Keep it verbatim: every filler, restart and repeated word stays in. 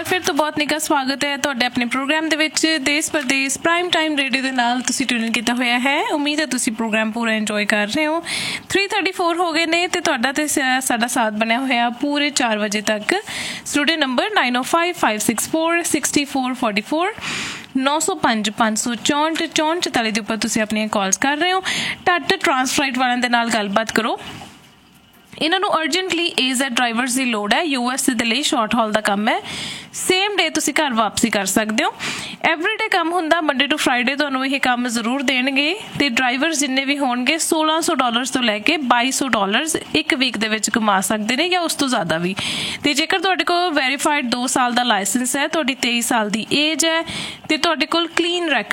ਫਿਰ ਤੋਂ ਬਹੁਤ ਨਿੱਘਾ ਸਵਾਗਤ ਹੈ ਤੁਹਾਡੇ ਆਪਣੇ ਪ੍ਰੋਗਰਾਮ ਦੇ ਵਿੱਚ ਦੇਸ਼ ਪ੍ਰਦੇਸ਼ ਪ੍ਰਾਈਮ ਟਾਈਮ ਰੇਡੀਓ ਦੇ ਨਾਲ ਤੁਸੀਂ ਟਿਊਨ ਕੀਤਾ ਹੋਇਆ ਹੈ। ਉਮੀਦ ਹੈ ਤੁਸੀਂ ਪ੍ਰੋਗਰਾਮ ਪੂਰਾ ਇੰਜੋਏ ਕਰ ਰਹੇ ਹੋ। ਥ੍ਰੀ ਥਰਟੀ ਫੋਰ ਹੋ ਗਏ ਨੇ ਤੇ ਤੁਹਾਡਾ ਤੇ ਸਾਡਾ ਸਾਥ ਬਣਿਆ ਹੋਇਆ ਪੂਰੇ ਚਾਰ ਵਜੇ ਤੱਕ। ਸਟੂਡੀਓ ਨੰਬਰ ਨਾਈਨ ਓ five five six four sixty four forty four ਨੌ ਸੌ ਪੰਜ ਪੰਜ ਸੌ ਚੌਂਹਠ ਚੌਂਹਠ ਚੁਤਾਲੀ ਦੇ ਉੱਪਰ ਤੁਸੀਂ ਆਪਣੀਆਂ ਕਾਲਸ ਕਰ ਰਹੇ ਹੋ। ਟੱਟ ਟਰਾਂਸਫਲਾਈਟ ਵਾਲਿਆਂ ਦੇ ਨਾਲ ਗੱਲਬਾਤ ਕਰੋ। ਇਹਨਾਂ ਨੂੰ ਅਰਜੈਂਟਲੀ ਏ ਜ਼ੈਡ ਡਰਾਈਵਰਸ ਦੀ ਲੋੜ ਹੈ। ਯੂ ਐਸ ਦੇ ਲਈ ਸ਼ਾਰਟ ਹਾਲ ਦਾ ਕੰਮ ਹੈ। ਸੇਮ ਡੇ ਤੁਸੀਂ ਘਰ ਵਾਪਸੀ ਕਰ ਸਕਦੇ ਹੋ। ਐਵਰੀਡੇ ਕੰਮ ਹੁੰਦਾ, ਮੰਡੇ ਟੂ ਫਰਾਈਡੇ ਤੁਹਾਨੂੰ ਇਹ ਕੰਮ ਜ਼ਰੂਰ ਦੇਣਗੇ। ਅਤੇ ਡਰਾਈਵਰਸ ਜਿੰਨੇ ਵੀ ਹੋਣਗੇ ਸੋਲਾਂ ਸੌ ਡਾਲਰਸ ਤੋਂ ਲੈ ਕੇ ਬਾਈ ਸੌ ਡਾਲਰਸ ਇੱਕ ਵੀਕ ਦੇ ਵਿੱਚ ਕਮਾ ਸਕਦੇ ਨੇ ਜਾਂ ਉਸ ਤੋਂ ਜ਼ਿਆਦਾ ਵੀ। ਅਤੇ ਜੇਕਰ ਤੁਹਾਡੇ ਕੋਲ ਵੈਰੀਫਾਈਡ ਦੋ ਸਾਲ ਦਾ ਲਾਇਸੈਂਸ ਹੈ, ਤੁਹਾਡੀ ਤੇਈ ਸਾਲ ਦੀ ਏਜ ਹੈ ਅਤੇ ਤੁਹਾਡੇ ਕੋਲ ਕਲੀਨ ਰੈਕਡ